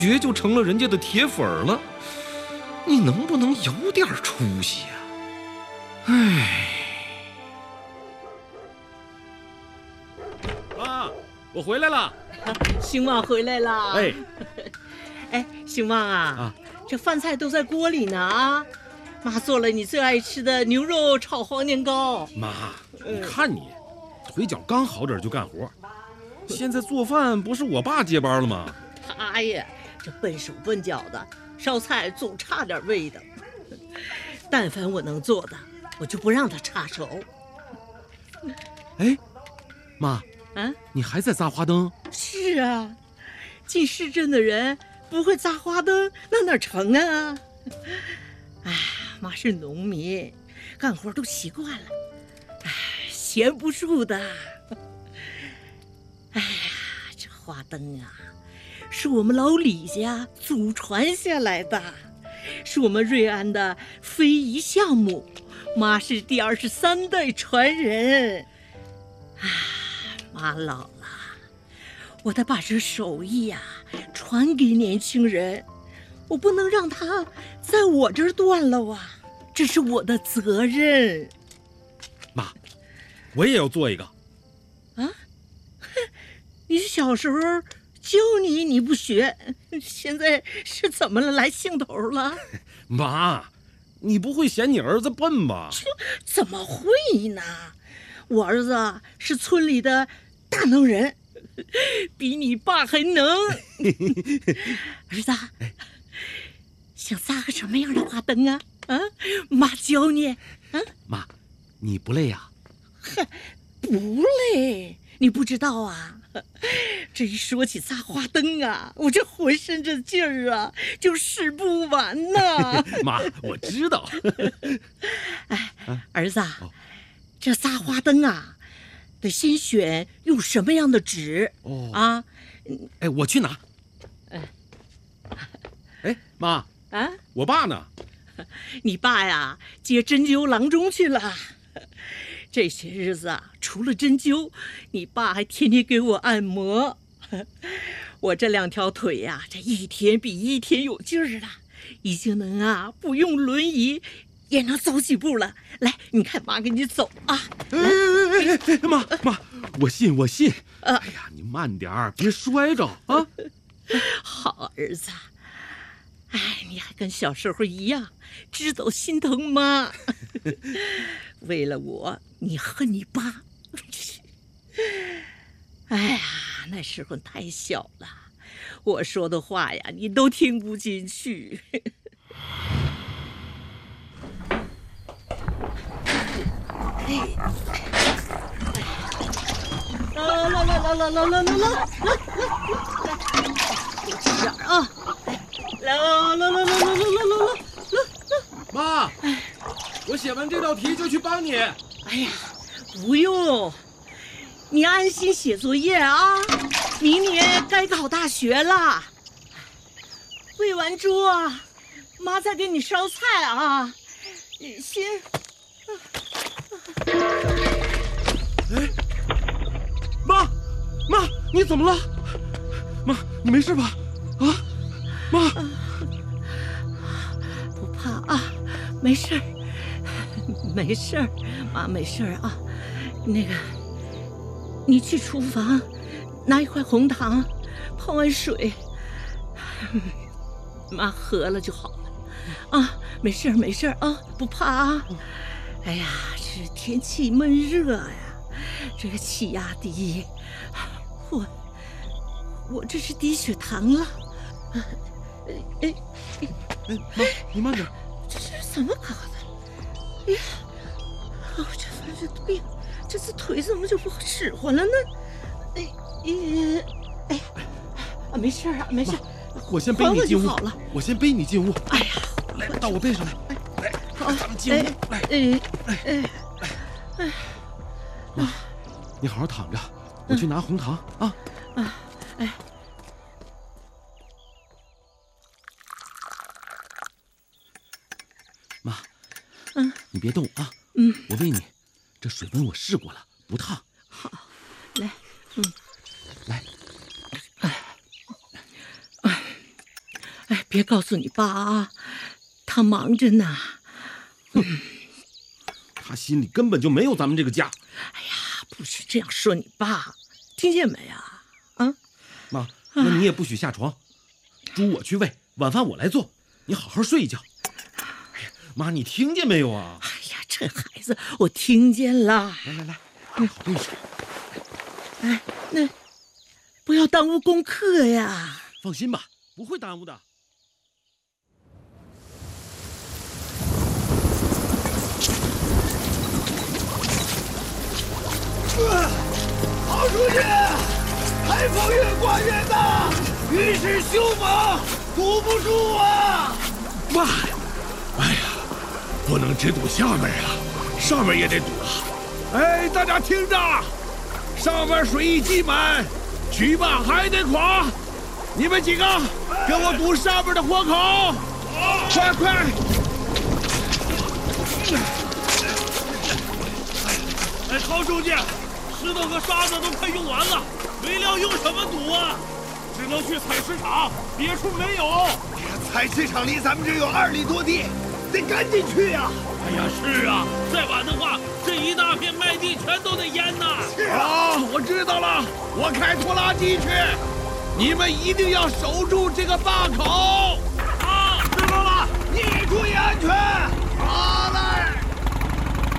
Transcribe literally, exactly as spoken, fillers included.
觉就成了人家的铁粉了，你能不能有点出息呀？唉。 妈，我回来了。 兴旺回来了。 哎， 哎，兴旺啊， 啊这饭菜都在锅里呢啊！妈做了你最爱吃的牛肉炒黄年糕。 妈，你看你，腿脚刚好点就干活，现在做饭不是我爸接班了吗？ 他呀，这笨手笨脚的，烧菜总差点味道。但凡我能做的，我就不让他插手。 哎，妈， 啊， 你还在扎花灯？ 是啊，进市镇的人不会扎花灯，那哪成啊？哎，妈是农民，干活都习惯了，哎，闲不住的。哎呀，这花灯啊，是我们老李家祖传下来的，是我们瑞安的非遗项目，妈是第二十三代传人。啊，妈老了，我得把这手艺呀、啊、传给年轻人，我不能让他在我这儿断了啊，这是我的责任。 妈，我也要做一个。 啊？你小时候教你你不学，现在是怎么了？来兴头了？ 妈，你不会嫌你儿子笨吧？ 怎么会呢？我儿子是村里的大能人，比你爸还能。儿子，想扎个什么样的花灯啊？啊，妈教你。啊， 妈，你不累呀？ 不累，你不知道啊。这一说起扎花灯啊，我这浑身这劲儿啊，就使不完呐。 妈，我知道。 哎，儿子，哦，这扎花灯啊，得先选用什么样的纸哦啊？ 哎，我去拿。哎，哎，妈啊，我爸呢？ 你爸呀，接针灸郎中去了。这些日子啊，除了针灸，你爸还天天给我按摩。我这两条腿呀、啊，这一天比一天有劲儿了，已经能啊不用轮椅也能走几步了。来，你看妈给你走啊！ 哎哎哎哎，妈妈，我信我信。哎呀，你慢点儿，别摔着啊！ 好儿子，哎，你还跟小时候一样，知道心疼妈。为了我，你恨你爸。哎呀，那时候太小了，我说的话呀，你都听不进去。来来来来来来来来来来，多吃点啊！来来来来来来来来来来！ 妈，我写完这道题就去帮你。 哎呀，不用，你安心写作业啊！明年该考大学了。喂完猪啊，妈再给你烧菜啊。你先。 哎，妈，妈，你怎么了？妈，你没事吧？啊，妈， 不怕啊，没事儿，没事儿，妈没事儿啊。那个，你去厨房拿一块红糖，泡完水，妈喝了就好了。啊，没事儿，没事儿啊，不怕啊。哎呀，这天气闷热呀，这个气压低，我我这是低血糖了。哎哎哎，妈，你慢点。 这是怎么搞的？哎呀，哦，这这病，这次腿怎么就不使唤了呢？哎哎哎，啊，没事啊，没事。 我先背你进屋。 好了， 我先背你进屋。 哎呀， 来，到我背上来。来，咱们进屋。来， 哎哎哎， 妈，你好好躺着，我去拿红糖啊。 啊，哎。 妈， 嗯， 你别动啊。 嗯， 我喂你，这水温我试过了，不烫。 好，来，嗯， 来。 哎，别告诉你爸啊，他忙着呢。 他心里根本就没有咱们这个家。 哎呀，不许这样说你爸，听见没啊？啊， 妈，那你也不许下床，猪我去喂，晚饭我来做，你好好睡一觉。哎呀，妈，你听见没有啊？ 哎呀，这孩子，我听见了。 来来来，好对手。 哎，那不要耽误功课呀。 放心吧，不会耽误的。 跑出去！台风越刮越大，雨势凶猛，堵不住啊！ 妈，哎呀，不能只堵下面啊，上面也得堵啊！哎，大家听着，上面水一积满，渠坝还得垮。你们几个给我堵上面的活口，快快！ 哎，曹书记，石头和沙子都快用完了，没料用什么堵啊？只能去采石场，别处没有。 采石场离咱们这有二里多地，得赶紧去呀！ 哎呀，是啊，再晚的话，这一大片麦地全都得淹呐！ 是啊，我知道了，我开拖拉机去，你们一定要守住这个坝口。 啊，知道了， 你注意安全。